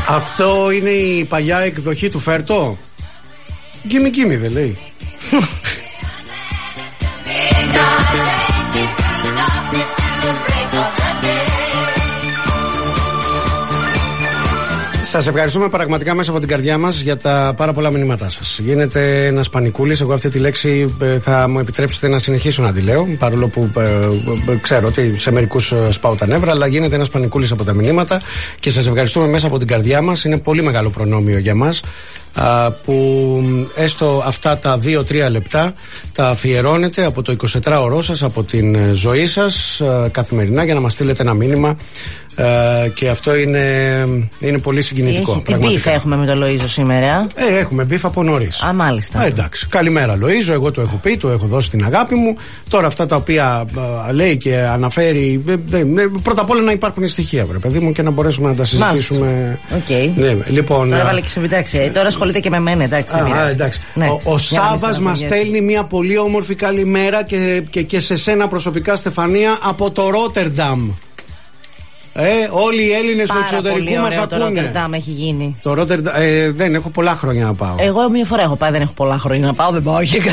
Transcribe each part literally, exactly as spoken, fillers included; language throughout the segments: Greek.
Αυτό είναι η παλιά εκδοχή του Φέρτο. Γκίμι γκίμι δεν λέει. Σας ευχαριστούμε πραγματικά μέσα από την καρδιά μας για τα πάρα πολλά μηνύματά σας. Γίνεται ένας πανικούλης. Εγώ αυτή τη λέξη θα μου επιτρέψετε να συνεχίσω να τη λέω, παρόλο που ε, ε, ξέρω ότι σε μερικούς σπάω τα νεύρα, αλλά γίνεται ένας πανικούλης από τα μηνύματα και σας ευχαριστούμε μέσα από την καρδιά μας. Είναι πολύ μεγάλο προνόμιο για μας α, που έστω αυτά τα δύο τρία λεπτά τα αφιερώνετε από το εικοσιτετράωρό σας, από την ζωή σας α, καθημερινά για να μας στείλετε ένα μήνυμα. Uh, και αυτό είναι, είναι πολύ συγκινητικό. Τι μπιφ έχουμε με τον Λοΐζο σήμερα? Ε, έχουμε μπιφ από νωρίς. Α, μάλιστα. Α, εντάξει. Καλημέρα Λοΐζο, εγώ το έχω πει, το έχω δώσει την αγάπη μου. Τώρα αυτά τα οποία uh, λέει και αναφέρει, ε, ε, ε, πρώτα απ' όλα να υπάρχουν στοιχεία, βρε παιδί μου, και να μπορέσουμε να τα συζητήσουμε. Okay. Ναι, λοιπόν, τώρα βάλε και σε εντάξει. Τώρα ασχολείται και με μένα, εντάξει. Α, εντάξει. Ναι. Ο, ο Σάββας μας στέλνει μια πολύ όμορφη καλημέρα και, και, και σε σένα προσωπικά, Στεφανία, από το Ρότερνταμ. Ε, όλοι οι Έλληνες του εξωτερικού μας ακούνε. Το Ρότερνταμ έχει γίνει. Το Ρότερνταμ, ε, δεν έχω πολλά χρόνια να πάω. Εγώ μία φορά έχω πάει, δεν έχω πολλά χρόνια να πάω, δεν πάω και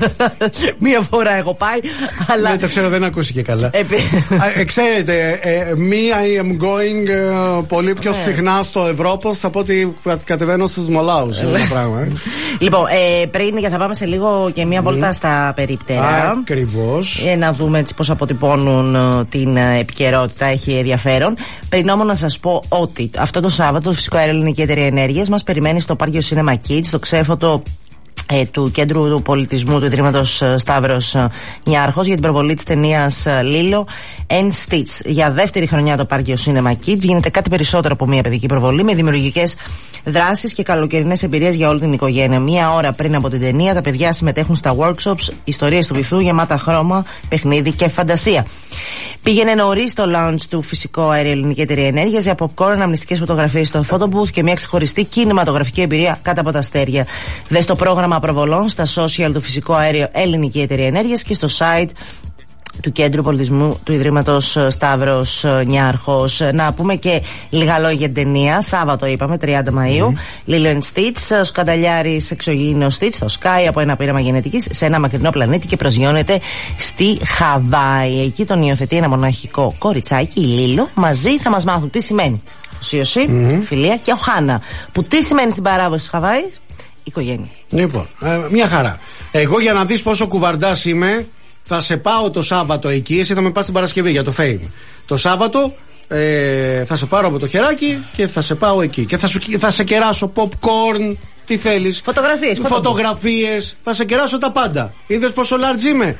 μία φορά έχω πάει, αλλά. Δεν το ξέρω, δεν ακούστηκε καλά. ε, ξέρετε, ε, me I am going ε, πολύ πιο συχνά στο Ευρώπος από ότι κατεβαίνω στους Μολάους. Λοιπόν, ε, πριν θα πάμε σε λίγο και μία βόλτα στα περίπτερα. Ακριβώς. Ε, να δούμε πώς αποτυπώνουν την επικαιρότητα, έχει ενδιαφέρον. Πριν όμως να σας πω ότι αυτό το Σάββατο το Φυσικό Αέριο Ελληνική Εταιρεία Ενέργειας μας περιμένει στο Πάρκιο Cinema Kids, το ξέφωτο ε, του Κέντρου του Πολιτισμού του Ιδρύματος Σταύρος Νιάρχος, για την προβολή της ταινίας Lilo and Stitch. Για δεύτερη χρονιά το Πάρκιο Cinema Kids γίνεται κάτι περισσότερο από μια παιδική προβολή, με δημιουργικές δράσεις και καλοκαιρινές εμπειρίες για όλη την οικογένεια. Μία ώρα πριν από την ταινία, τα παιδιά συμμετέχουν στα workshops, ιστορίες του βυθού, γεμάτα χρώμα, παιχνίδι και φαντασία. Πήγαινε νωρίς στο launch του Φυσικό Αέριο Ελληνική Εταιρεία Ενέργειας για popcorn, αναμνηστικές φωτογραφίες στο photo booth και μια ξεχωριστή κινηματογραφική εμπειρία κάτω από τα αστέρια. Δες το πρόγραμμα προβολών στα social του Φυσικό Αέριο Ελληνική Εταιρεία Ενέργειας και στο site του Κέντρου Πολιτισμού του Ιδρύματος Σταύρος Νιάρχος. Να πούμε και λίγα λόγια για την ταινία. Σάββατο είπαμε, τριάντα Μαΐου. Mm. Lilo and Stitch. Ο σκανταλιάρης εξωγήινος Stitch το σκάει από ένα πείραμα γενετικής σε ένα μακρινό πλανήτη και προσγειώνεται στη Χαβάη. Εκεί τον υιοθετεί ένα μοναχικό κοριτσάκι, η Λίλο. Μαζί θα μας μάθουν τι σημαίνει αφοσίωση, mm. φιλία και οχάνα. Που τι σημαίνει στην παράδοση της Χαβάης? Οικογένεια. Λοιπόν, ε, μια χαρά. Εγώ, για να δεις πόσο κουβαρντάς είμαι, θα σε πάω το Σάββατο εκεί, εσύ θα με πας την Παρασκευή για το Fame. Το Σάββατο ε, θα σε πάρω από το χεράκι και θα σε πάω εκεί. Και θα, σου, θα σε κεράσω popcorn, τι θέλεις. Φωτογραφίες. Φωτογραφίες, θα σε κεράσω τα πάντα. Είδες πόσο large είμαι?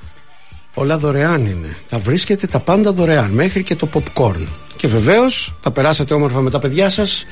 Όλα δωρεάν είναι. Θα βρίσκετε τα πάντα δωρεάν, μέχρι και το popcorn. Και βεβαίως θα περάσετε όμορφα με τα παιδιά σας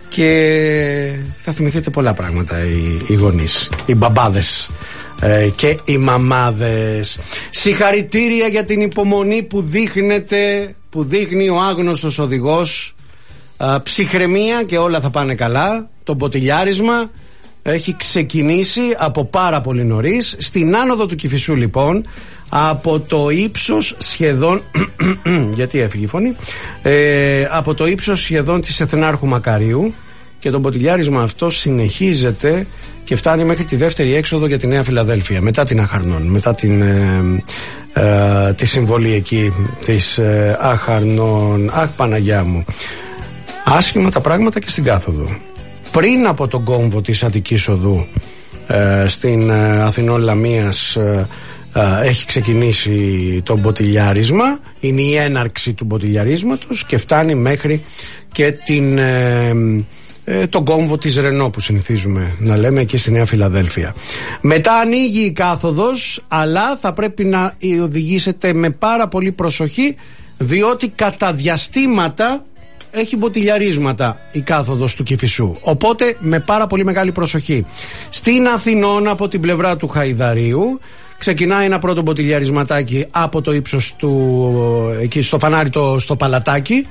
και θα θυμηθείτε πολλά πράγματα οι, οι γονείς, οι μπαμπάδες ε, και οι μαμάδες. Συγχαρητήρια για την υπομονή που δείχνετε, που δείχνει ο άγνωστος οδηγός. ε, Ψυχραιμία και όλα θα πάνε καλά. Το μποτιλιάρισμα έχει ξεκινήσει από πάρα πολύ νωρίς. Στην άνοδο του Κηφισού λοιπόν, από το ύψος σχεδόν γιατί έφυγε η φωνή, ε, από το ύψος σχεδόν της Εθνάρχου Μακαρίου, και το μποτιλιάρισμα αυτό συνεχίζεται και φτάνει μέχρι τη δεύτερη έξοδο για τη Νέα Φιλαδέλφια, μετά την Αχαρνών, μετά την, ε, ε, τη συμβολή εκεί της ε, Αχαρνών. Αχ, Παναγιά μου, άσχημα τα πράγματα και στην κάθοδο. Πριν από τον κόμβο της Αττικής Οδού ε, στην ε, Αθηνών Λαμίας ε, ε, έχει ξεκινήσει το μποτιλιάρισμα. Είναι η έναρξη του μποτιλιαρίσματος και φτάνει μέχρι και την, ε, ε, τον κόμβο της Ρενό που συνηθίζουμε να λέμε εκεί στη Νέα Φιλαδέλφια. Μετά ανοίγει η κάθοδος, αλλά θα πρέπει να οδηγήσετε με πάρα πολύ προσοχή, διότι κατά διαστήματα έχει μποτιλιαρίσματα η κάθοδος του Κηφισού. Οπότε με πάρα πολύ μεγάλη προσοχή. Στην Αθηνών, από την πλευρά του Χαϊδαρίου, ξεκινάει ένα πρώτο μποτιλιαρισματάκι από το ύψος του, εκεί στο φανάρι το, στο Παλατάκι,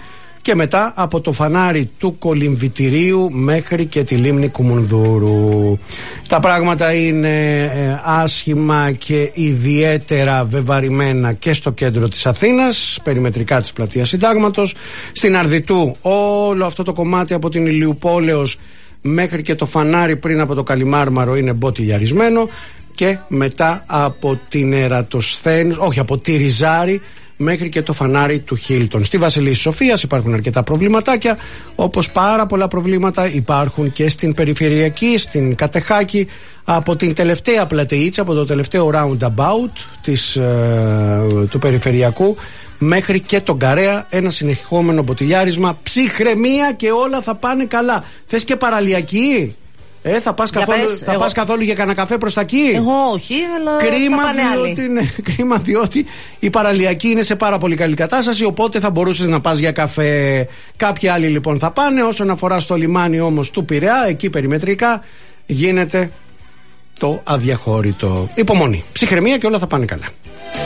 και μετά από το φανάρι του Κολυμβητηρίου μέχρι και τη λίμνη Κουμουνδούρου. Τα πράγματα είναι ε, άσχημα και ιδιαίτερα βεβαρημένα και στο κέντρο της Αθήνας, περιμετρικά της πλατείας Συντάγματος. Στην Αρδιτού όλο αυτό το κομμάτι από την Ηλιουπόλεως μέχρι και το φανάρι πριν από το Καλιμάρμαρο είναι μποτιλιαρισμένο, και μετά από την Ερατοσθένη, όχι από τη Ριζάρη μέχρι και το φανάρι του Χίλτον. Στη Βασιλής Σοφίας υπάρχουν αρκετά προβληματάκια, όπως πάρα πολλά προβλήματα υπάρχουν και στην Περιφερειακή, στην Κατεχάκη, από την τελευταία πλατεΐτσα, από το τελευταίο roundabout της, ε, του Περιφερειακού μέχρι και τον Καρέα, ένα συνεχόμενο μποτιλιάρισμα. Ψυχραιμία και όλα θα πάνε καλά. Θες και παραλιακή? Ε, θα πας καθόλου, πες, θα εγώ... πας καθόλου για κανένα καφέ προς τα εκεί? Εγώ όχι, αλλά κρίμα, θα πάνε διότι, ναι, κρίμα διότι η παραλιακή είναι σε πάρα πολύ καλή κατάσταση, οπότε θα μπορούσες να πας για καφέ. Κάποιοι άλλοι λοιπόν θα πάνε. Όσον αφορά στο λιμάνι όμως του Πειραιά, εκεί περιμετρικά γίνεται το αδιαχώρητο. Υπομονή, ψυχραιμία και όλα θα πάνε καλά.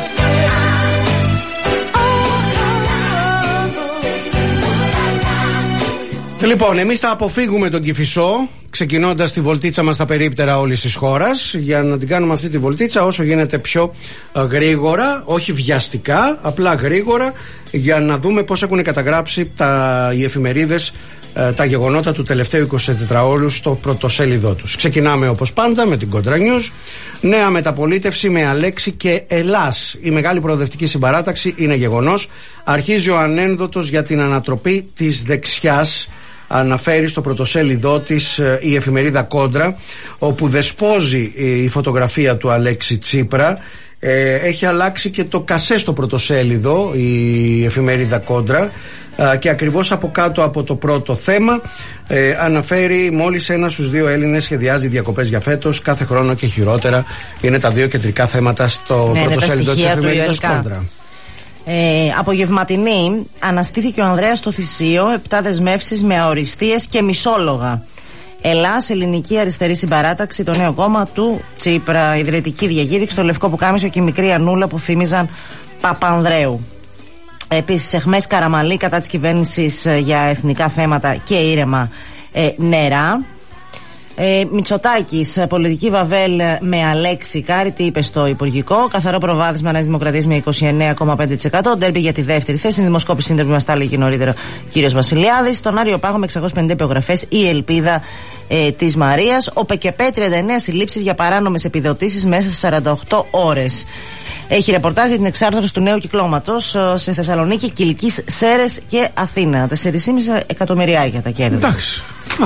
Λοιπόν, εμείς θα αποφύγουμε τον Κηφισό, ξεκινώντας τη βολτίτσα μας στα περίπτερα όλης της χώρας, για να την κάνουμε αυτή τη βολτίτσα όσο γίνεται πιο γρήγορα, όχι βιαστικά, απλά γρήγορα, για να δούμε πώς έχουν καταγράψει τα, οι εφημερίδες τα γεγονότα του τελευταίου εικοσιτετράωρου στο πρωτοσέλιδό τους. Ξεκινάμε όπως πάντα με την Contra News. Νέα μεταπολίτευση με Αλέξη και Ελλάς. Η μεγάλη προοδευτική συμπαράταξη είναι γεγονός. Αρχίζει ο ανένδοτος για την ανατροπή της δεξιάς, αναφέρει στο πρωτοσέλιδό της η εφημερίδα Κόντρα, όπου δεσπόζει η φωτογραφία του Αλέξη Τσίπρα. Ε, έχει αλλάξει και το κασέ στο πρωτοσέλιδο η εφημερίδα Κόντρα, και ακριβώς από κάτω από το πρώτο θέμα ε, αναφέρει μόλις ένα στους δύο Έλληνες σχεδιάζει διακοπές για φέτος, κάθε χρόνο και χειρότερα. Είναι τα δύο κεντρικά θέματα στο ναι, πρωτοσέλιδο της εφημερίδας Κόντρα. Ε, απογευματινή, αναστήθηκε ο Ανδρέας στο Θησίο, επτά δεσμεύσεις με αοριστείες και μισόλογα. Ελλάς, Ελληνική Αριστερή Συμπαράταξη, το νέο κόμμα του Τσίπρα. Ιδρυτική διακήρυξη, το λευκό πουκάμισο και η μικρή Ανούλα που θύμιζαν Παπανδρέου. Επίσης, εχμές Καραμαλή κατά της κυβέρνησης για εθνικά θέματα και ήρεμα ε, νερά. Ε, Μητσοτάκης, πολιτική βαβέλ με Αλέξη Κάρη, τι είπε στο Υπουργικό. Καθαρό προβάδισμα Νέας Δημοκρατίας με είκοσι εννέα κόμμα πέντε τοις εκατό. Ντέρμπι για τη δεύτερη θέση. Είναι δημοσκόπηση ίντερβιου, μας τα έλεγε νωρίτερα ο κύριος Βασιλιάδης. Στον Άριο Πάγο με εξακόσιες πενήντα υπογραφές η ελπίδα ε, της Μαρίας. Ο ΠΚΠ, τριάντα εννέα συλλήψεις για παράνομες επιδοτήσεις μέσα σε σαράντα οκτώ ώρες. Έχει ρεπορτάζ για την εξάρθρωση του νέου κυκλώματος σε Θεσσαλονίκη, Κιλκής, Σέρες και Αθήνα. τέσσερα κόμμα πέντε εκατομμυριάκια τα κέρδη. Εντάξει.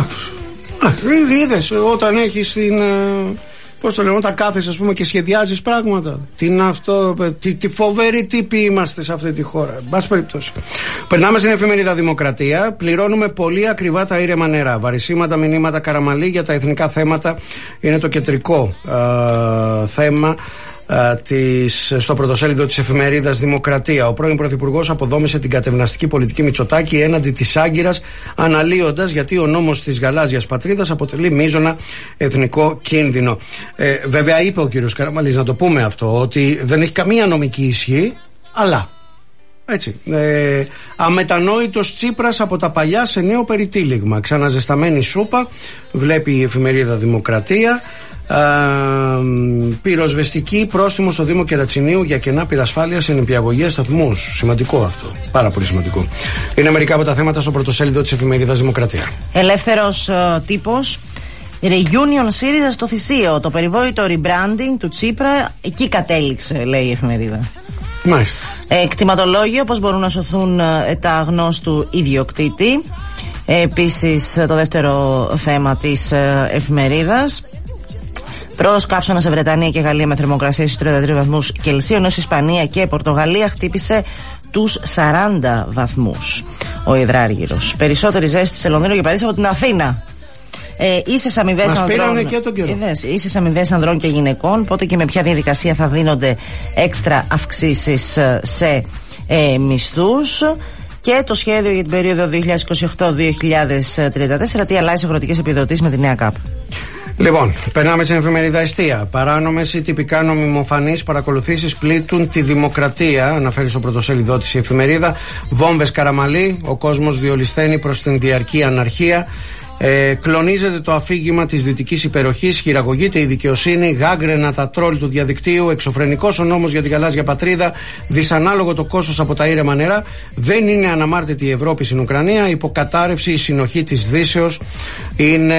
Ήδη είδες όταν έχεις την. Πώς το λέμε, όταν κάθεσαι ας πούμε και σχεδιάζεις πράγματα. Τι είναι αυτό, τι, τι φοβεροί τύποι είμαστε σε αυτή τη χώρα. Εν πάση περιπτώσει. Περνάμε στην εφημερίδα Δημοκρατία. Πληρώνουμε πολύ ακριβά τα ήρεμα νερά. Βαρισίματα, μηνύματα Καραμαλή για τα εθνικά θέματα είναι το κεντρικό ε, θέμα. Της, στο πρωτοσέλιδο της εφημερίδας Δημοκρατία. Ο πρώην Πρωθυπουργός αποδόμησε την κατευναστική πολιτική Μητσοτάκη έναντι της Άγκυρας, αναλύοντας γιατί ο νόμος της γαλάζιας πατρίδας αποτελεί μείζωνα εθνικό κίνδυνο. Ε, βέβαια είπε ο κύριος Καραμαλής, να το πούμε αυτό, ότι δεν έχει καμία νομική ισχύ, αλλά έτσι, ε, αμετανόητος Τσίπρας από τα παλιά σε νέο περιτύλιγμα. Ξαναζεσταμένη σούπα, βλέπει η εφημερίδα Δημοκρατία. Uh, πυροσβεστική, πρόστιμο στο Δήμο Κερατσινίου για κενά πυρασφάλεια σε νηπιαγωγεία σταθμούς. Σημαντικό αυτό. Πάρα πολύ σημαντικό. Είναι μερικά από τα θέματα στο πρωτοσέλιδο της εφημερίδας Δημοκρατία. Ελεύθερος uh, τύπος. Reunion ΣΥΡΙΖΑ στο Θησίο. Το περιβόητο rebranding του Τσίπρα εκεί κατέληξε, λέει η εφημερίδα. Μάλιστα. Ε, κτηματολόγιο, πώς μπορούν να σωθούν ε, τα αγνώστου ιδιοκτήτη. Ε, επίσης, το δεύτερο θέμα της ε, εφημερίδας. Πρόοδος καύσωνα σε Βρετανία και Γαλλία με θερμοκρασία στους τριάντα τρεις βαθμούς Κελσίου, ενώ Ισπανία και Πορτογαλία χτύπησε τους σαράντα βαθμούς ο υδράργυρος. Περισσότερη ζέστη σε Λονδίνο και Παρίσι από την Αθήνα. Ε, ίσες αμοιβές ανδρών, και τον καιρό. Είδες, ίσες αμοιβές ανδρών και γυναικών. Πότε και με ποια διαδικασία θα δίνονται έξτρα αυξήσεις σε ε, μισθούς. Και το σχέδιο για την περίοδο δύο χιλιάδες είκοσι οκτώ με δύο χιλιάδες τριάντα τέσσερα, τι αλλάζει σε αγροτικές επιδοτήσεις με τη νέα ΚΑΠ. Λοιπόν, περνάμε στην εφημερίδα Εστία. Παράνομες ή τυπικά νομιμοφανείς παρακολουθήσεις πλήττουν τη δημοκρατία, αναφέρει στο πρωτοσέλιδό της η εφημερίδα. Βόμβες Καραμαλή, ο κόσμος διολυσθένει προς την διαρκή αναρχία. Ε, κλονίζεται το αφήγημα της δυτικής υπεροχής, χειραγωγείται η δικαιοσύνη, γάγκρενα τα τρόλ του διαδικτύου, εξωφρενικός ο νόμος για την γαλάζια πατρίδα, δυσανάλογο το κόστος από τα ήρεμα νερά, δεν είναι αναμάρτητη η Ευρώπη στην Ουκρανία, υποκατάρρευση η συνοχή της Δύσεως. Είναι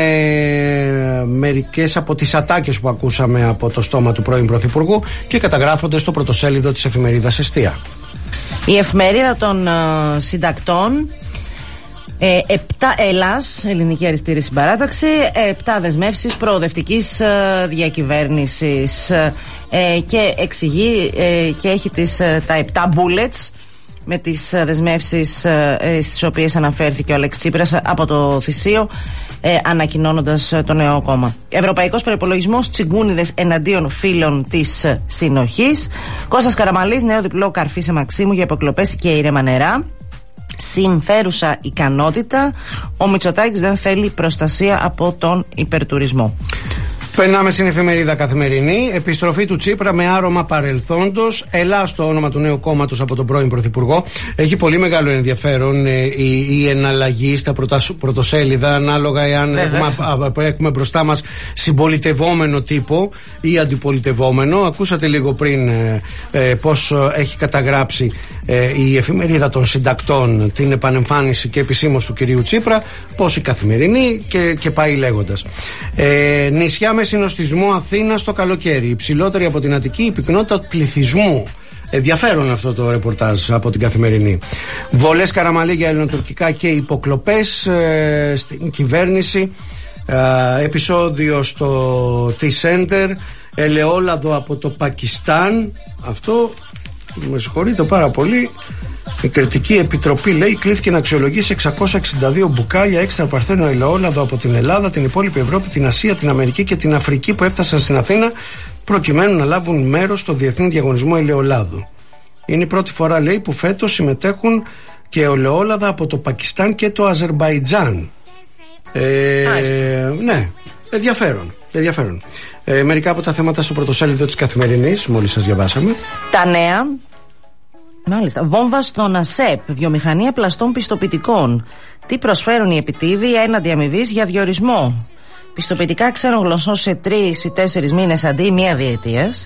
μερικές από τις ατάκες που ακούσαμε από το στόμα του πρώην Πρωθυπουργού και καταγράφονται στο πρωτοσέλιδο της εφημερίδας Εστία. Η εφημερίδα των uh, συντακτών. Ε, επτά Ελλάς, Ελληνική Αριστερή Συμπαράταξη, επτά δεσμεύσεις προοδευτικής ε, διακυβέρνησης ε, και εξηγεί ε, και έχει τις, ε, τα επτά bullets με τις ε, δεσμεύσεις ε, στις οποίες αναφέρθηκε ο Αλέξης Τσίπρας από το Θησίο, ε, ανακοινώνοντας ε, το νέο κόμμα. Ευρωπαϊκός προϋπολογισμός, τσιγκούνιδες εναντίον φίλων της ε, συνοχής. Κώστας Καραμαλής, νέο διπλό καρφί σε Μαξίμου για υποκλοπές και ήρεμα νερά. Συμφέρουσα ικανότητα. Ο Μητσοτάκης δεν θέλει προστασία από τον υπερτουρισμό. Περνάμε στην εφημερίδα Καθημερινή. Επιστροφή του Τσίπρα με άρωμα παρελθόντος. Ελλάς, το όνομα του νέου κόμματος από τον πρώην Πρωθυπουργό. Έχει πολύ μεγάλο ενδιαφέρον ε, η, η εναλλαγή στα πρωτα, πρωτοσέλιδα, ανάλογα εάν έχουμε, α, έχουμε μπροστά μας συμπολιτευόμενο τύπο ή αντιπολιτευόμενο. Ακούσατε λίγο πριν ε, ε, πώς έχει καταγράψει ε, η εφημερίδα των συντακτών την επανεμφάνιση και επισήμως του κυρίου Τσίπρα, πώς η Καθημερινή και, και πάει λέγοντας. Ε, νησιά με συνοστισμό Αθήνα στο καλοκαίρι. Υψηλότερη από την Αττική η πυκνότητα του πληθυσμού. Ενδιαφέρον αυτό το ρεπορτάζ από την Καθημερινή. Βολές Καραμαλή για ελληνοτουρκικά και υποκλοπές ε, στην κυβέρνηση. Ε, επεισόδιο στο T-Center. Ελαιόλαδο από το Πακιστάν. Αυτό με συγχωρείτε πάρα πολύ. Η Κριτική Επιτροπή, λέει, κλήθηκε να αξιολογήσει εξακόσια εξήντα δύο μπουκάλια έξτρα παρθένο ελαιόλαδο από την Ελλάδα, την υπόλοιπη Ευρώπη, την Ασία, την Αμερική και την Αφρική που έφτασαν στην Αθήνα προκειμένου να λάβουν μέρος στο Διεθνή Διαγωνισμό Ελαιολάδου. Είναι η πρώτη φορά, λέει, που φέτος συμμετέχουν και ελαιόλαδα από το Πακιστάν και το Αζερμπαϊτζάν. Ε, ναι, ενδιαφέρον. ενδιαφέρον. Ε, μερικά από τα θέματα στο πρωτοσέλιδο της Καθημερινής, μόλις σας διαβάσαμε. Τα νέα. Μάλιστα. Βόμβα στον ΑΣΕΠ, βιομηχανία πλαστών πιστοποιητικών. Τι προσφέρουν οι επιτίδιοι έναντι αμοιβής για διορισμό. Πιστοποιητικά ξένων γλωσσών σε τρεις ή τέσσερις μήνες αντί μία διετίας.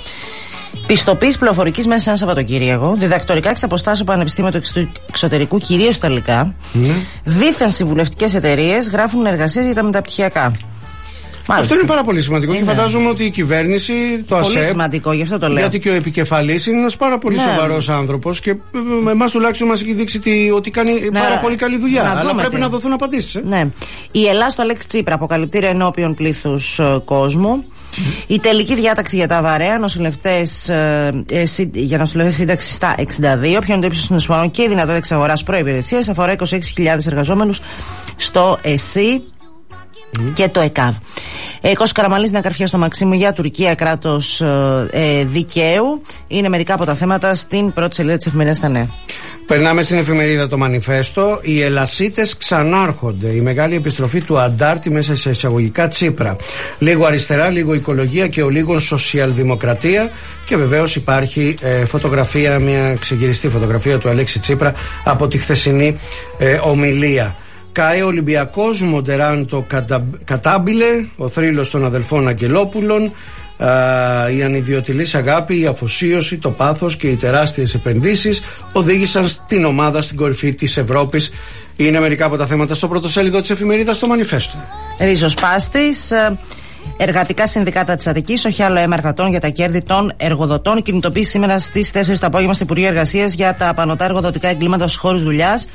Πιστοποίηση πληροφορικής μέσα σε ένα Σαββατοκύριακο. Διδακτορικά εξ αποστάσεως από Πανεπιστήμιο του Εξωτερικού, κυρίως Ιταλικά. Mm. Δίθεν συμβουλευτικές εταιρείες γράφουν εργασίες για τα μεταπτυχιακά. Μάλιστα. Αυτό είναι πάρα πολύ σημαντικό είναι. Και φαντάζομαι ότι η κυβέρνηση, το πολύ ΑΣΕΠ. Σημαντικό, γι' αυτό το λέω. Γιατί και ο επικεφαλής είναι ένας πάρα πολύ ναι. σοβαρός άνθρωπος και εμάς τουλάχιστον μας έχει δείξει τι, ότι κάνει ναι. πάρα πολύ καλή δουλειά. Να αλλά πρέπει τι. να δοθούν απαντήσεις. Ε. Ναι. Η Ελλάδα στο Αλέξη Τσίπρα, αποκαλυπτήρια ενώπιον πλήθους ε, κόσμου. Mm. Η τελική διάταξη για τα βαρέα, νοσηλευτές, ε, ε, συ, για νοσηλευτές σύνταξη στα εξήντα δύο, ποιον το ύψος των εισφορών και η δυνατότητα εξαγοράς προϋπηρεσίας, αφορά είκοσι έξι χιλιάδες εργαζόμενους στο ΕΣΥ. Mm. Και το ΕΚΑΒ. Ε, Κώστας Καραμαλής να καρφιά στο Μαξίμου για Τουρκία, κράτος ε, δικαίου. Είναι μερικά από τα θέματα στην πρώτη σελίδα της εφημερίδας Τα Νέα. Περνάμε στην εφημερίδα Το Μανιφέστο. Οι Ελλασίτες ξανάρχονται. Η μεγάλη επιστροφή του Αντάρτη μέσα σε εισαγωγικά Τσίπρα. Λίγο αριστερά, λίγο οικολογία και ο λίγο σοσιαλδημοκρατία. Και βεβαίως υπάρχει ε, φωτογραφία, μια ξεγυριστή φωτογραφία του Αλέξη Τσίπρα από τη χθεσινή ε, ομιλία. Καέ Ολυμπιακός, Μοντεράντο Κατάμπιλε, ο θρύλος των αδελφών Αγγελόπουλων, α, η ανιδιοτελής αγάπη, η αφοσίωση, το πάθος και οι τεράστιες επενδύσεις οδήγησαν στην ομάδα στην κορυφή της Ευρώπης. Είναι μερικά από τα θέματα στο πρωτοσέλιδο της εφημερίδας Το Μανιφέστο. Ριζοσπάστης. Εργατικά συνδικάτα της Αττικής, όχι άλλο αίμα εργατών για τα κέρδη των εργοδοτών. Κινητοποίηση σήμερα στις τέσσερις το απόγευμα στο Υπουργείο Εργασίας για τα απανωτά εργοδοτικά εγκλήματα στους χώρους δουλειάς.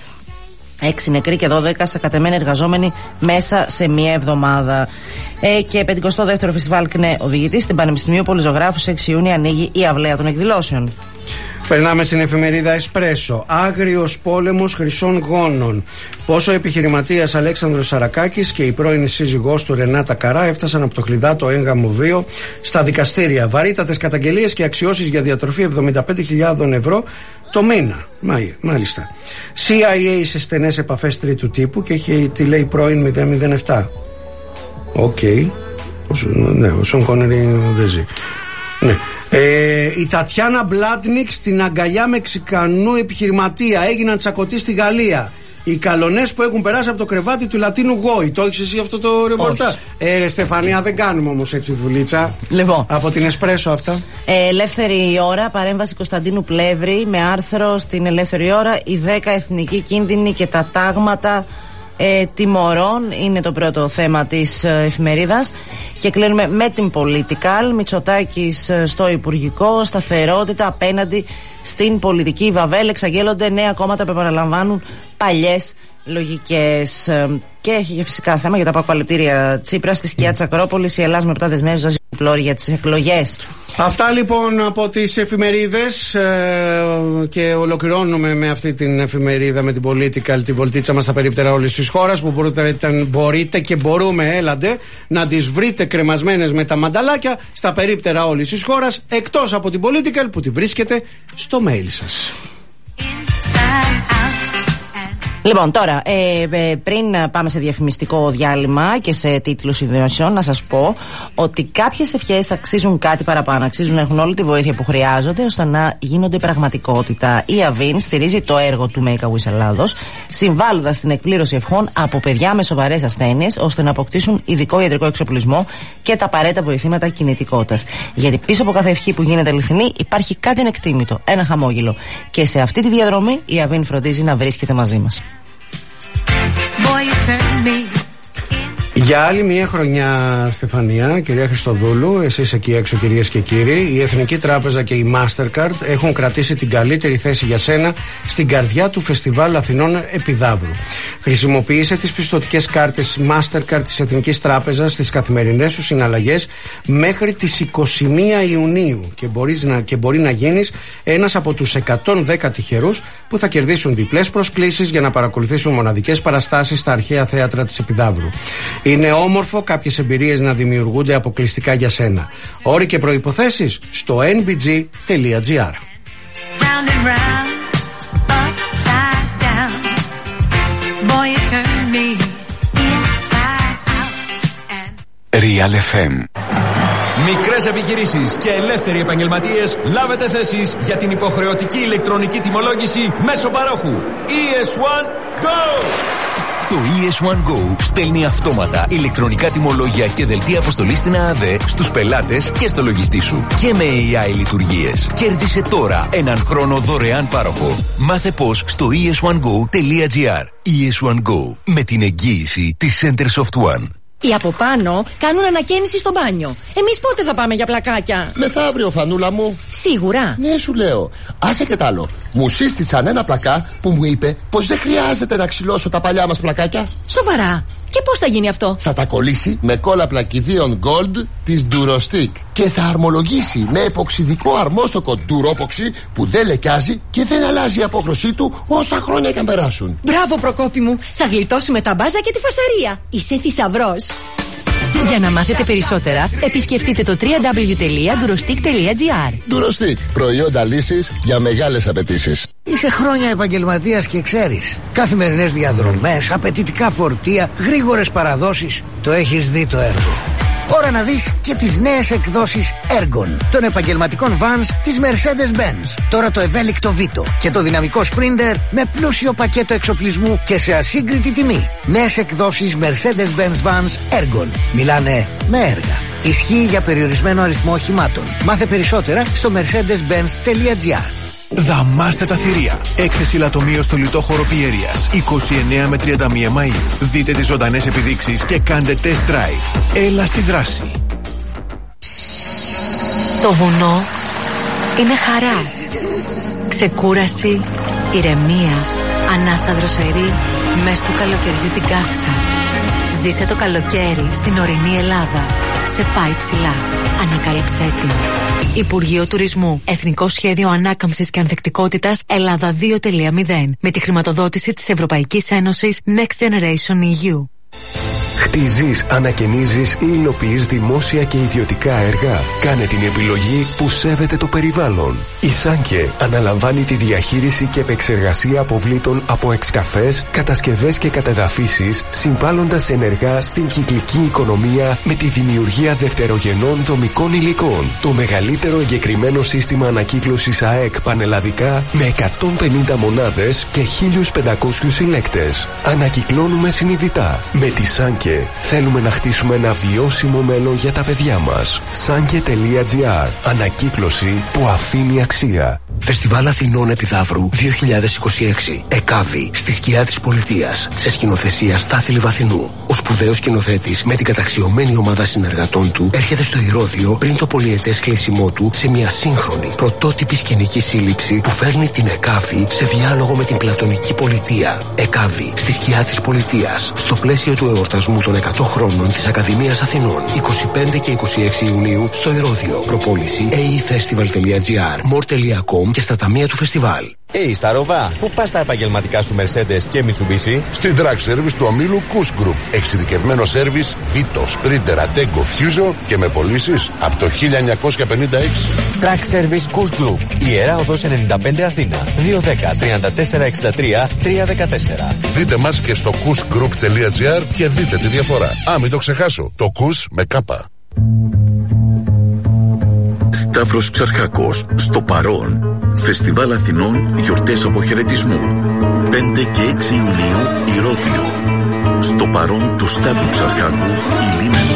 Έξι νεκροί και δώδεκα σακατεμένοι εργαζόμενοι μέσα σε μία εβδομάδα. Ε, και πενηκοστό δεύτερο φεστιβάλ ΚΝΕ οδηγητής στην Πανεπιστημίου Πολυζωγράφου έξι Ιουνίου ανοίγει η αυλαία των εκδηλώσεων. Περνάμε στην εφημερίδα Εσπρέσο. Άγριος πόλεμος χρυσών γόνων. Πόσο ο επιχειρηματίας Αλέξανδρος Σαρακάκης και η πρώην σύζυγός του Ρενάτα Καρά έφτασαν από το χλιδάτο έγγαμο βίο στα δικαστήρια. Βαρύτατες καταγγελίες και αξιώσεις για διατροφή εβδομήντα πέντε χιλιάδες ευρώ το μήνα. Μάλιστα. σι άι έι σε στενές επαφές τρίτου τύπου και έχει τη λέει πρώην μηδέν μηδέν επτά. Οκ. Okay. Ναι, ο Σον Κόνερι δεν ζει. Ναι. Ε, η Τατιάνα Μπλάτνικ στην αγκαλιά Μεξικανού επιχειρηματία. Έγιναν τσακωτοί στη Γαλλία. Οι καλονές που έχουν περάσει από το κρεβάτι του Λατίνου Γκόη. Το έχεις εσύ αυτό το ρεπορτάζ? Ε, ρε Στεφανία, δεν κάνουμε όμως έτσι δουλίτσα. Λοιπόν. Από την Εσπρέσο αυτά. Ε, ελεύθερη ώρα, παρέμβαση Κωνσταντίνου Πλεύρη με άρθρο στην Ελεύθερη Ώρα. Οι δέκα εθνικοί κίνδυνοι και τα τάγματα ε, τιμωρών είναι το πρώτο θέμα της ε, εφημερίδας. Και κλείνουμε με την Political. Μητσοτάκης ε, στο Υπουργικό. Σταθερότητα απέναντι στην πολιτική Βαβέλ. Εξαγγέλλονται νέα κόμματα που επαναλαμβάνουν παλιές λογικές. Και έχει και φυσικά θέμα για τα αποκαλυπτήρια Τσίπρα στη σκιά της Ακρόπολης. Η Ελλάδα με επτά δεσμεύσεις ζάζει πλώρη για τις εκλογές. Αυτά λοιπόν από τις εφημερίδες ε, και ολοκληρώνουμε με αυτή την εφημερίδα, με την Political, τη βολτίτσα μας στα περίπτερα όλης της χώρας, που μπορείτε, μπορείτε και μπορούμε, έλαντε, να τις βρείτε κρεμασμένες με τα μανταλάκια στα περίπτερα όλης της χώρας, εκτός από την Political που τη βρίσκεται στο mail σας. Λοιπόν, τώρα, ε, ε, πριν πάμε σε διαφημιστικό διάλειμμα και σε τίτλους ειδήσεων, να σας πω ότι κάποιες ευχές αξίζουν κάτι παραπάνω. Αξίζουν να έχουν όλη τη βοήθεια που χρειάζονται ώστε να γίνονται πραγματικότητα. Η Αβίν στηρίζει το έργο του Make a Wish Ελλάδος, συμβάλλοντας στην εκπλήρωση ευχών από παιδιά με σοβαρές ασθένειες, ώστε να αποκτήσουν ειδικό ιατρικό εξοπλισμό και τα απαραίτητα βοηθήματα κινητικότητας. Γιατί πίσω από κάθε ευχή που γίνεται αληθινή υπάρχει κάτι ανεκτήμητο, ένα χαμόγελο. Και σε αυτή τη διαδρομή η Αβίν φροντίζει να βρίσκεται μαζί μας. Για άλλη μια χρονιά, Στεφανία, κυρία Χριστοδούλου, εσείς εκεί έξω κυρίες και κύριοι, η Εθνική Τράπεζα και η Mastercard έχουν κρατήσει την καλύτερη θέση για σένα στην καρδιά του Φεστιβάλ Αθηνών Επιδαύρου. Χρησιμοποίησε τις πιστωτικές κάρτες Mastercard της Εθνικής Τράπεζας στις καθημερινές σου συναλλαγές μέχρι τις είκοσι μία Ιουνίου και, μπορείς να, και μπορεί να γίνεις ένας από τους εκατόν δέκα τυχερούς που θα κερδίσουν διπλές προσκλήσεις για να παρακολουθήσουν μοναδικές παραστάσεις στα αρχαία θέατρα της Επιδαύρου. Είναι όμορφο κάποιες εμπειρίες να δημιουργούνται αποκλειστικά για σένα. Όροι και προϋποθέσεις στο εν μπι τζι τελεία τζι άρ. Real εφ εμ. Μικρές επιχειρήσεις και ελεύθεροι επαγγελματίες, λάβετε θέσεις για την υποχρεωτική ηλεκτρονική τιμολόγηση μέσω παρόχου ι ες ουάν Go! Το ι ες ουάν Go στέλνει αυτόματα ηλεκτρονικά τιμολόγια και δελτία αποστολής στην ΑΑΔΕ στους πελάτες και στο λογιστή σου. Και με έι άι λειτουργίες. Κέρδισε τώρα έναν χρόνο δωρεάν πάροχο. Μάθε πώς στο ι ες ουάν γκο τελεία τζι άρ. ι ες ουάν Go, με την εγγύηση της Centersoft One. Οι από πάνω κάνουν ανακαίνιση στο μπάνιο. Εμείς πότε θα πάμε για πλακάκια? Μεθαύριο, Φανούλα μου. Σίγουρα? Ναι, σου λέω. Άσε και τ' άλλο. Μου σύστησαν ένα πλακά που μου είπε πως δεν χρειάζεται να ξυλώσω τα παλιά μας πλακάκια. Σοβαρά? Και πώς θα γίνει αυτό? Θα τα κολλήσει με κόλλα πλακιδίων Gold της Durostick και θα αρμολογήσει με εποξιδικό αρμόστοκο Duropoxy που δεν λεκιάζει και δεν αλλάζει η απόχρωσή του όσα χρόνια και αν περάσουν. Μπράβο, Προκόπη μου. Θα γλιτώσουμε τα μπάζα και τη φασαρία. Είσαι θησαυρός. Για να μάθετε περισσότερα, επισκεφτείτε το double-u double-u double-u τελεία durostick τελεία τζι άρ. Durostick, προϊόντα λύσης για μεγάλες απαιτήσεις. Είσαι χρόνια επαγγελματίας και ξέρεις. Καθημερινές διαδρομές, απαιτητικά φορτία, γρήγορες παραδόσεις. Το έχεις δει το έργο. Ώρα να δεις και τις νέες εκδόσεις Ergon των επαγγελματικών vans της Mercedes-Benz. Τώρα το ευέλικτο Vito και το δυναμικό Sprinter με πλούσιο πακέτο εξοπλισμού και σε ασύγκριτη τιμή. Νέες εκδόσεις Mercedes-Benz vans Ergon. Μιλάνε με έργα. Ισχύει για περιορισμένο αριθμό οχημάτων. Μάθε περισσότερα στο mercedes benz τελεία τζι άρ. Δαμάστε τα θηρία. Έκθεση λατομείο στο λιτό χώρο Πιέρειας είκοσι εννέα με τριάντα μία Μαΐου. Δείτε τις ζωντανές επιδείξεις και κάντε test drive. Έλα στη δράση. Το βουνό είναι χαρά. Ξεκούραση, ηρεμία, ανάσα δροσερή μες του καλοκαιριού την καύσα. Ζήσε το καλοκαίρι στην ορεινή Ελλάδα. Σε πάει ψηλά. Ανακάλυψέ την. Υπουργείο Τουρισμού. Εθνικό Σχέδιο Ανάκαμψης και Ανθεκτικότητας Ελλάδα δύο τελεία μηδέν. Με τη χρηματοδότηση της Ευρωπαϊκής Ένωσης Next Generation ι γιου. Κτίζεις, ανακαινίζεις ή υλοποιείς δημόσια και ιδιωτικά έργα. Κάνε την επιλογή που σέβεται το περιβάλλον. Η Σάνκε αναλαμβάνει τη διαχείριση και επεξεργασία αποβλήτων από εξκαφές, κατασκευές και κατεδαφίσεις, συμβάλλοντας ενεργά στην κυκλική οικονομία με τη δημιουργία δευτερογενών δομικών υλικών. Το μεγαλύτερο εγκεκριμένο σύστημα ανακύκλωσης ΑΕΚ πανελλαδικά με εκατόν πενήντα μονάδες και χίλιους πεντακόσιους συλλέκτες. Ανακυκλώνουμε συνειδητά. Με τη Σάνκε θέλουμε να χτίσουμε ένα βιώσιμο μέλλον για τα παιδιά μας. Σάνκε τελεία τζι άρ. Ανακύκλωση που αφήνει αξία. Φεστιβάλ Αθηνών Επιδαύρου δύο χιλιάδες είκοσι έξι. Εκάβη, στη σκιά της πολιτείας. Σε σκηνοθεσία Στάθη Λιβαθινού. Ο σπουδαίος σκηνοθέτης με την καταξιωμένη ομάδα συνεργατών του έρχεται στο Ηρώδειο πριν το πολυετές κλείσιμό του σε μια σύγχρονη πρωτότυπη σκηνική σύλληψη που φέρνει την Εκάβη σε διάλογο με την πλατωνική πολιτεία. Εκάβη, στη σκιά της πολιτείας. Στο πλαίσιο του εορτασμού των εκατό χρόνων της Ακαδημίας Αθηνών. είκοσι πέντε και είκοσι έξι Ιουνίου στο Ηρώδειο. Προπόληση έι ι φεστιβάλ τελεία τζι άρ, μορ τελεία κομ και στα ταμεία του φεστιβάλ. Hey, στα Ροβά, πού πας τα επαγγελματικά σου Mercedes και Mitsubishi? Στην Track Service του ομίλου Kuss Group. Εξειδικευμένο σέρβις Vito, Sprinter, Ateco, Fuso και με πωλήσεις από το χίλια εννιακόσια πενήντα έξι. Track Service Kuss Group. Ιερά Οδός ενενήντα πέντε Αθήνα. δύο ένα μηδέν, τρία τέσσερα έξι τρία, τρία ένα τέσσερα. Δείτε μας και στο kuss group τελεία τζι άρ και δείτε τη διαφορά. Α, μην το ξεχάσω. Το Kuss με κάπα. Σταύρος Ψαρχάκος, στο παρόν. Φεστιβάλ Αθηνών, γιορτές αποχαιρετισμού. πέντε και έξι Ιουνίου, Ηρώδειο. Στο παρόν του Σταύρου Ψαρχάκου, η Λίμενο.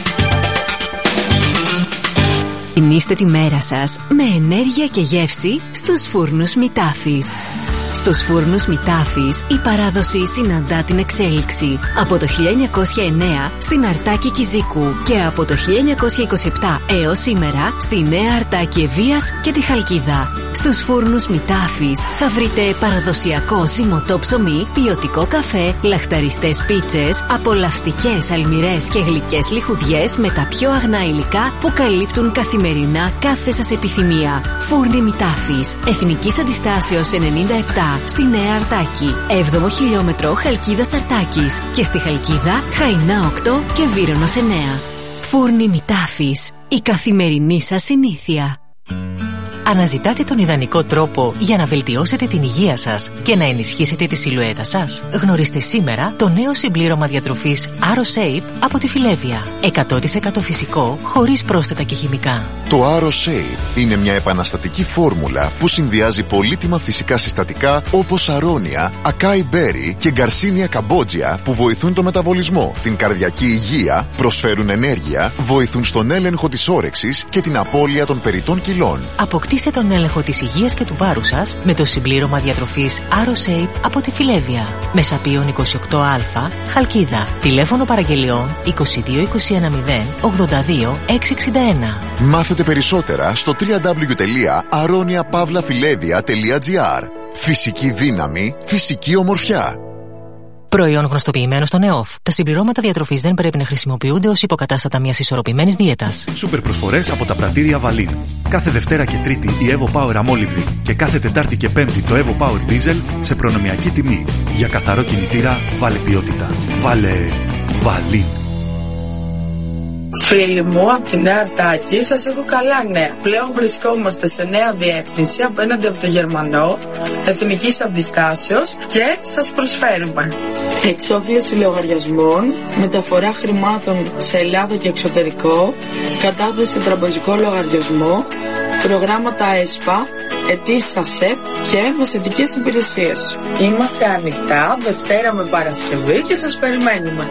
Τιμήστε τη μέρα σας με ενέργεια και γεύση στους φούρνους Μητάφης. Στους φούρνους Μητάφης η παράδοση συναντά την εξέλιξη. Από το χίλια εννιακόσια εννέα στην Αρτάκη Κιζίκου και από το χίλια εννιακόσια είκοσι επτά έως σήμερα στη Νέα Αρτάκη Ευβοίας και τη Χαλκίδα. Στους φούρνους Μητάφης θα βρείτε παραδοσιακό ζυμωτό ψωμί, ποιοτικό καφέ, λαχταριστές πίτσες, απολαυστικές αλμυρές και γλυκές λιχουδιές με τα πιο αγνά υλικά που καλύπτουν καθημερινά κάθε σας επιθυμία. Φούρνοι Μητάφης, Εθνικής Αντιστάσεως ενενήντα επτά στη Νέα Αρτάκη, έβδομο χιλιόμετρο Χαλκίδας Αρτάκης και στη Χαλκίδα Χαϊνά οκτώ και Βύρονος εννέα. Φούρνοι Μητάφης, η καθημερινή σας συνήθεια. Αναζητάτε τον ιδανικό τρόπο για να βελτιώσετε την υγεία σας και να ενισχύσετε τη σιλουέτα σας? Γνωρίστε σήμερα το νέο συμπλήρωμα διατροφής AroShape από τη Φιλέβια. εκατό τοις εκατό φυσικό, χωρίς πρόσθετα και χημικά. Το AroShape είναι μια επαναστατική φόρμουλα που συνδυάζει πολύτιμα φυσικά συστατικά όπως αρώνια, ακάι μπέρι και γκαρσίνια καμπότζια που βοηθούν το μεταβολισμό, την καρδιακή υγεία, προσφέρουν ενέργεια, βοηθούν στον έλεγχο της όρεξης και την απώλεια των περιττών κιλών. Αποκτήστε τον έλεγχο της υγείας και του βάρους σας με το συμπλήρωμα διατροφής AroShape από τη Φιλέβια. Μεσαπίων είκοσι οκτώ Α, Χαλκίδα. Τηλέφωνο παραγγελιών είκοσι δύο είκοσι ένα μηδέν ογδόντα δύο εξακόσια εξήντα ένα. Μάθετε περισσότερα στο double-u double-u double-u τελεία aronia pavla filevia τελεία τζι άρ. Φυσική δύναμη, φυσική ομορφιά. Προϊόν γνωστοποιημένο στον ΕΟΦ. Τα συμπληρώματα διατροφής δεν πρέπει να χρησιμοποιούνται ως υποκατάστατα μιας ισορροπημένης δίαιτας. Σούπερ προσφορές από τα πρατήρια Βαλίν. Κάθε Δευτέρα και Τρίτη η Evo Power αμόλυβδη και κάθε Τετάρτη και Πέμπτη το Evo Power Diesel σε προνομιακή τιμή. Για καθαρό κινητήρα βάλε ποιότητα. Βάλε Βαλίν. Φίλοι μου, από τη Νέα Αρτάκη σας έχω καλά νέα. Πλέον βρισκόμαστε σε νέα διεύθυνση απέναντι από το Γερμανό, Εθνικής Αντιστάσεως και σας προσφέρουμε εξόφληση λογαριασμών, μεταφορά χρημάτων σε Ελλάδα και εξωτερικό, κατάθεση σε τραπεζικό λογαριασμό, προγράμματα ΕΣΠΑ, αιτήσεις ΑΣΕΠ και μεσαιτικές υπηρεσίες. Είμαστε ανοιχτά Δευτέρα με Παρασκευή και σας περιμένουμε.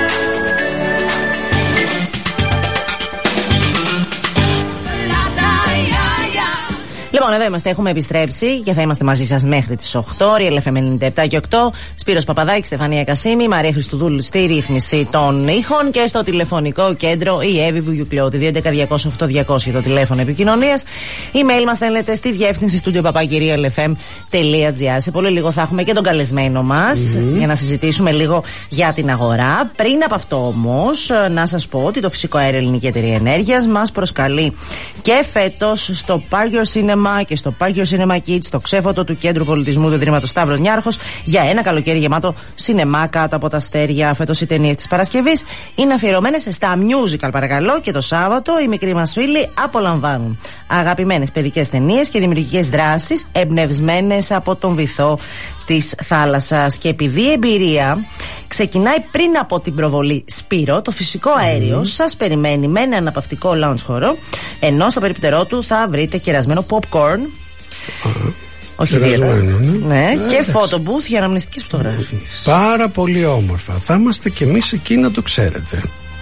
Λοιπόν, εδώ είμαστε, έχουμε επιστρέψει και θα είμαστε μαζί σας μέχρι τις οκτώ. Real εφ εμ ενενήντα επτά και οκτώ. Σπύρος Παπαδάκης, Στεφανία Κασίμη, Μαρία Χριστοδούλου στη ρύθμιση των ήχων και στο τηλεφωνικό κέντρο η Εύη Βουγιουκλιώτη. δύο έντεκα διακόσια οκτώ διακόσια το τηλέφωνο επικοινωνίας. Email μας στέλνετε στη διεύθυνση studio παπάκι real εφ εμ τελεία τζι άρ. Σε πολύ λίγο θα έχουμε και τον καλεσμένο μας mm-hmm. για να συζητήσουμε λίγο για την αγορά. Πριν από αυτό όμως, να σας πω ότι το Φυσικό Αέριο Ελληνική Εταιρεία Ενέργειας μας προσκαλεί και φέτος στο Park Your Cinema Σινεμά και στο Πάρκιο Cinema Kids, το ξέφωτο του Κέντρου Πολιτισμού του Ιδρύματος Σταύρος Νιάρχος, για ένα καλοκαίρι γεμάτο σινεμά κάτω από τα αστέρια. Φέτος οι ταινίες της Παρασκευής είναι αφιερωμένες στα musical, παρακαλώ, και το Σάββατο οι μικροί μας φίλοι απολαμβάνουν αγαπημένες παιδικές ταινίες και δημιουργικές δράσεις εμπνευσμένες από τον βυθό της θάλασσας. Και επειδή η εμπειρία ξεκινάει πριν από την προβολή Σπύρο, το φυσικό αέριο mm. σας περιμένει με ένα αναπαυτικό lounge χώρο, ενώ στο περίπτερό του θα βρείτε κερασμένο popcorn. Uh, όχι δίαιτα. Ναι, ναι, και ε, photo booth για αναμνηστικές φωτογραφίες. Πάρα πολύ όμορφα. Θα είμαστε κι εμείς εκεί, να το ξέρετε.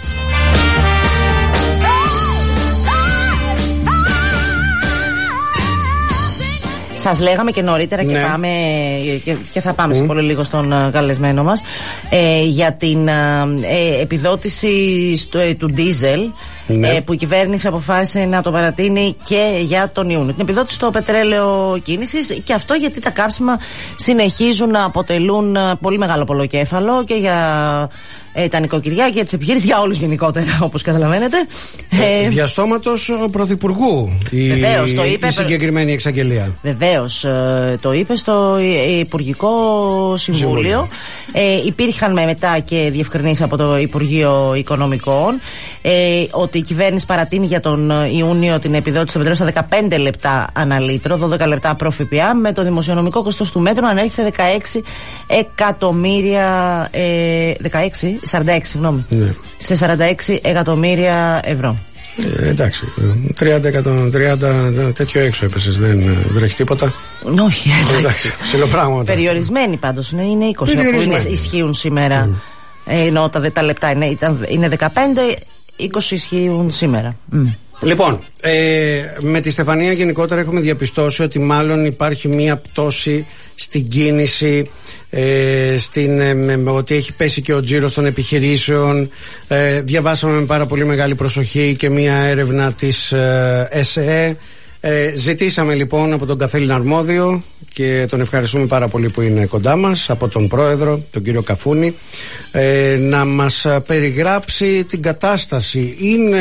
Σας λέγαμε και νωρίτερα, ναι, και, πάμε, και, και θα πάμε mm. σε πολύ λίγο στον uh, καλεσμένο μας, ε, για την ε, επιδότηση στο, ε, του ντίζελ, ναι, ε, που η κυβέρνηση αποφάσισε να το παρατείνει και για τον Ιούνιο. Την επιδότηση στο πετρέλαιο κίνησης, και αυτό γιατί τα κάψιμα συνεχίζουν να αποτελούν πολύ μεγάλο πολοκέφαλο και για ε, τα νοικοκυριά και για τις επιχείρησεις, για όλους γενικότερα, όπως καταλαβαίνετε. Ε, Διαστόματος Πρωθυπουργού η, Βεβαίως, το είπε, η συγκεκριμένη εξαγγελία. Βεβαίως, ε, το είπε στο Υπουργικό Συμβούλιο. Ε, υπήρχαν μετά και διευκρινήσεις από το Υπουργείο Οικονομικών, ε, ότι η κυβέρνηση παρατείνει για τον Ιούνιο την επιδότηση στο πετρέλαιο στα δεκαπέντε λεπτά ανά λίτρο, δώδεκα λεπτά προ ΦΠΑ, με το δημοσιονομικό κόστος του μέτρου να ανέλθει σε δεκαέξι εκατομμύρια. Ε, δεκαέξι, σαράντα έξι, συγγνώμη. Ναι. Σε σαράντα έξι εκατομμύρια ευρώ. Ε, εντάξει, τριάντα, τριάντα τέτοιο έξω έπεσες, δεν, δεν έχει τίποτα. Όχι, εντάξει. Ψιλοπράγματα. Περιορισμένοι πάντως είναι, είναι είκοσι που είναι, ισχύουν σήμερα. Mm. Ε, ενώ τα, τα λεπτά είναι, ήταν, είναι δεκαπέντε, είκοσι ισχύουν σήμερα. Mm. Λοιπόν, ε, με τη Στεφανία γενικότερα έχουμε διαπιστώσει ότι μάλλον υπάρχει μία πτώση στην κίνηση, ε, στην, ε, ότι έχει πέσει και ο τζίρος των επιχειρήσεων. Ε, διαβάσαμε με πάρα πολύ μεγάλη προσοχή και μία έρευνα της ε, ΕΣΕ. Ε, ζητήσαμε λοιπόν από τον καθήλυνα αρμόδιο, και τον ευχαριστούμε πάρα πολύ που είναι κοντά μας, από τον πρόεδρο, τον κύριο Καφούνη, ε, να μας περιγράψει την κατάσταση. Είναι,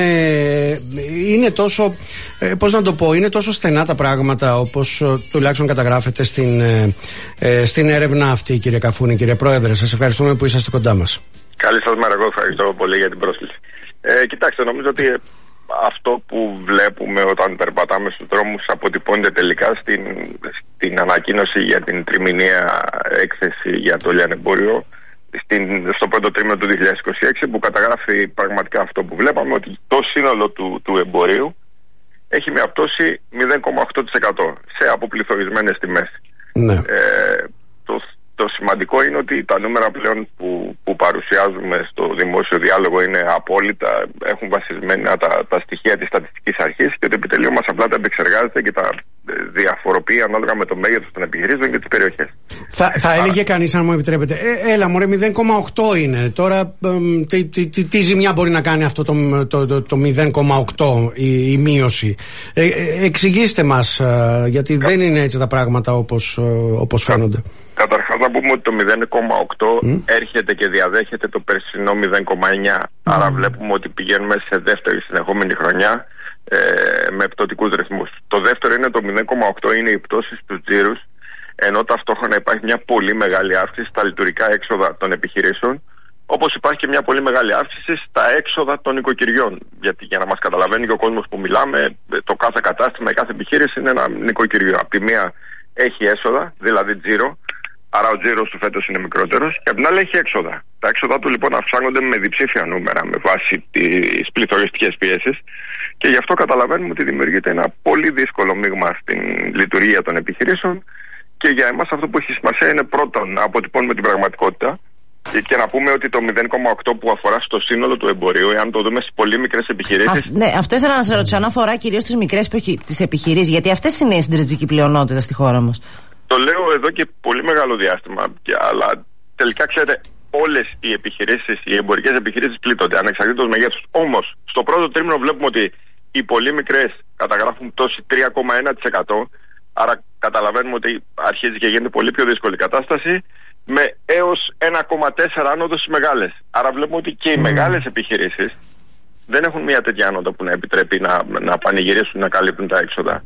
είναι τόσο, ε, πώς να το πω, είναι τόσο στενά τα πράγματα, όπως ε, τουλάχιστον καταγράφεται στην, ε, ε, στην έρευνα αυτή, κύριε Καφούνη. Κύριε Πρόεδρε, σας ευχαριστούμε που είσαστε κοντά μας. Καλή σας μέρα, εγώ ευχαριστώ πολύ για την πρόσκληση. Ε, κοιτάξτε, νομίζω ότι αυτό που βλέπουμε όταν περπατάμε στους δρόμους αποτυπώνεται τελικά στην, στην ανακοίνωση για την τριμηνία έκθεση για το λιανεμπόριο στην, στο πρώτο τρίμηνο του δύο χιλιάδες είκοσι έξι, που καταγράφει πραγματικά αυτό που βλέπαμε, ότι το σύνολο του, του εμπορίου έχει μια πτώση μηδέν κόμμα οκτώ τοις εκατό σε αποπληθωρισμένες τιμές. Ναι. Ε, το, το σημαντικό είναι ότι τα νούμερα πλέον που, που παρουσιάζουμε στο δημόσιο διάλογο είναι απόλυτα, έχουν βασισμένα τα, τα στοιχεία της στατιστικής αρχής, και το επιτελείο μας απλά τα επεξεργάζεται και τα διαφοροποιεί ανάλογα με το μέγεθος των επιχειρήσεων και τις περιοχές. Θα, θα Άρα... έλεγε κανείς, αν μου επιτρέπετε, ε, έλα μωρέ, μηδέν κόμμα οκτώ είναι. Τώρα ε, τι, τι, τι, τι ζημιά μπορεί να κάνει αυτό το, το, το, το μηδέν κόμμα οκτώ η, η μείωση. Ε, ε, εξηγήστε μας, ε, γιατί Κα... δεν είναι έτσι τα πράγματα όπως, ε, όπως φαίνονται. Καταρχάς να πούμε ότι το μηδέν κόμμα οκτώ mm. έρχεται και διαδέχεται το περσινό μηδέν κόμμα εννιά. Mm. Άρα βλέπουμε ότι πηγαίνουμε σε δεύτερη συνεχόμενη χρονιά ε, με πτωτικούς ρυθμούς. Το δεύτερο είναι το μηδέν κόμμα οκτώ είναι η πτώση στους τζίρους, ενώ ταυτόχρονα υπάρχει μια πολύ μεγάλη αύξηση στα λειτουργικά έξοδα των επιχειρήσεων, όπως υπάρχει και μια πολύ μεγάλη αύξηση στα έξοδα των νοικοκυριών. Γιατί για να μας καταλαβαίνει και ο κόσμος που μιλάμε, το κάθε κατάστημα, η κάθε επιχείρηση είναι ένα νοικοκυριό. Από τη μία έχει έσοδα, δηλαδή τζίρο, άρα ο τζίρος του φέτος είναι μικρότερος, και από την άλλη έχει έξοδα. Τα έξοδα του λοιπόν αυξάνονται με διψήφια νούμερα με βάση τις πληθωριστικές πιέσεις, και γι' αυτό καταλαβαίνουμε ότι δημιουργείται ένα πολύ δύσκολο μείγμα στην λειτουργία των επιχειρήσεων, και για εμάς αυτό που έχει σημασία είναι πρώτον να αποτυπώνουμε την πραγματικότητα, και να πούμε ότι το μηδέν κόμμα οκτώ που αφορά στο σύνολο του εμπορίου, εάν το δούμε στις πολύ μικρές επιχειρήσεις. Α, ναι, αυτό ήθελα να σας ρωτήσω, αν αφορά κυρίως τις μικρές τις επιχειρήσεις, γιατί αυτές είναι η συντηρητική πλειονότητα στη χώρα μας. Το λέω εδώ και πολύ μεγάλο διάστημα, αλλά τελικά ξέρετε, όλες οι επιχειρήσεις, οι εμπορικές επιχειρήσεις πλήττονται ανεξαρτήτως μεγέθους. Όμως, στο πρώτο τρίμηνο βλέπουμε ότι οι πολύ μικρές καταγράφουν πτώση τρία κόμμα ένα τοις εκατό, άρα καταλαβαίνουμε ότι αρχίζει και γίνεται πολύ πιο δύσκολη κατάσταση, με έως ένα κόμμα τέσσερα άνοδο στις μεγάλες. Άρα βλέπουμε ότι και οι mm. μεγάλες επιχειρήσεις δεν έχουν μια τέτοια άνοδο που να επιτρέπει να, να πανηγυρίσουν, να καλύπτουν τα έξοδα.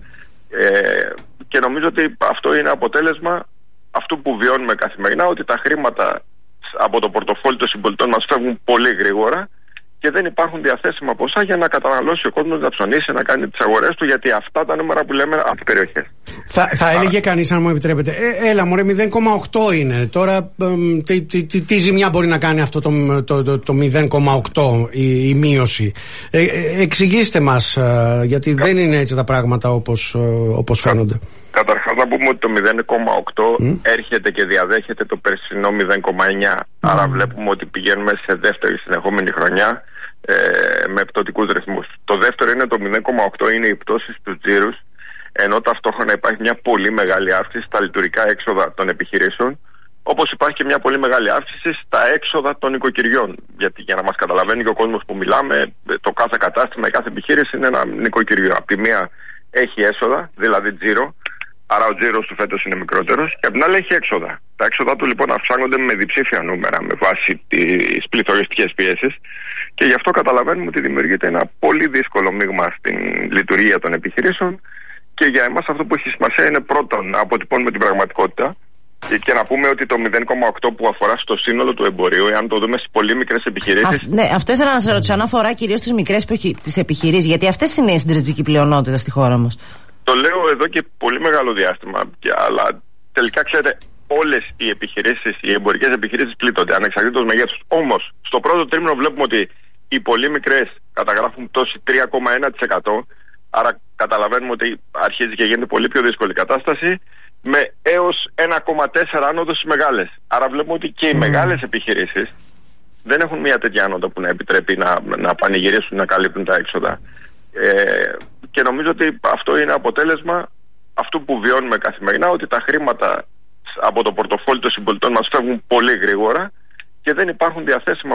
Ε, και νομίζω ότι αυτό είναι αποτέλεσμα αυτού που βιώνουμε καθημερινά, ότι τα χρήματα από το πορτοφόλι των συμπολιτών μας φεύγουν πολύ γρήγορα και δεν υπάρχουν διαθέσιμα ποσά για να καταναλώσει ο κόσμος, να ψωνίσει, να κάνει τις αγορές του, γιατί αυτά τα νούμερα που λέμε από τις περιοχές. Θα, θα έλεγε κανείς, αν μου επιτρέπετε, ε, έλα μωρέ, μηδέν κόμμα οκτώ είναι. Τώρα ε, τι, τι, τι, τι ζημιά μπορεί να κάνει αυτό το, το, το, το μηδέν κόμμα οκτώ η, η μείωση. Ε, ε, εξηγήστε μας, ε, γιατί Κα... δεν είναι έτσι τα πράγματα όπως, ε, όπως φαίνονται. Καταρχάς να πούμε ότι το μηδέν κόμμα οκτώ mm. έρχεται και διαδέχεται το περσινό μηδέν κόμμα εννιά. Mm. Άρα βλέπουμε ότι πηγαίνουμε σε δεύτερη συνεχόμενη χρονιά ε, με πτωτικούς ρυθμούς. Το δεύτερο είναι το μηδέν κόμμα οκτώ, είναι η πτώση στους τζίρους, ενώ ταυτόχρονα υπάρχει μια πολύ μεγάλη αύξηση στα λειτουργικά έξοδα των επιχειρήσεων, όπως υπάρχει και μια πολύ μεγάλη αύξηση στα έξοδα των οικοκυριών. Γιατί για να μας καταλαβαίνει και ο κόσμος που μιλάμε, το κάθε κατάστημα, η κάθε επιχείρηση είναι ένα νοικοκυριό. Από τη μία έχει έσοδα, δηλαδή τζίρο, άρα ο τζίρος του φέτος είναι μικρότερος, και από την άλλη έχει έξοδα. Τα έξοδα του λοιπόν αυξάνονται με διψήφια νούμερα με βάση τις πληθωριστικές πιέσεις, και γι' αυτό καταλαβαίνουμε ότι δημιουργείται ένα πολύ δύσκολο μείγμα στην λειτουργία των επιχειρήσεων. Και για εμάς αυτό που έχει σημασία είναι πρώτον να αποτυπώνουμε την πραγματικότητα και να πούμε ότι το μηδέν κόμμα οκτώ που αφορά στο σύνολο του εμπορίου, εάν το δούμε στις πολύ μικρές επιχειρήσεις. Ναι, αυτό ήθελα να σας ρωτήσω, αν αφορά κυρίως τις μικρές επιχειρήσεις, γιατί αυτές είναι η συντριπτική πλειονότητα στη χώρα μας. Το λέω εδώ και πολύ μεγάλο διάστημα, αλλά τελικά ξέρετε, όλες οι επιχειρήσεις, οι εμπορικές επιχειρήσεις πλήττονται ανεξαρτήτως μεγέθους. Όμως, στο πρώτο τρίμηνο βλέπουμε ότι οι πολύ μικρές καταγράφουν πτώση τρία κόμμα ένα τοις εκατό. Άρα καταλαβαίνουμε ότι αρχίζει και γίνεται πολύ πιο δύσκολη κατάσταση, με έως ένα κόμμα τέσσερα άνοδο στις μεγάλες. Άρα βλέπουμε ότι και οι mm. μεγάλες επιχειρήσεις δεν έχουν μια τέτοια άνοδο που να επιτρέπει να, να πανηγυρίσουν, να καλύπτουν τα έξοδα. Ε, και νομίζω ότι αυτό είναι αποτέλεσμα αυτού που βιώνουμε καθημερινά, ότι τα χρήματα από το πορτοφόλι των συμπολιτών μας φεύγουν πολύ γρήγορα και δεν υπάρχουν διαθέσιμα